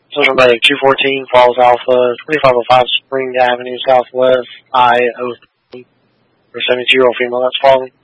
Social Medic 214, Falls Alpha, 2505 Spring Avenue Southwest, I-03, for 72-year-old female that's falling.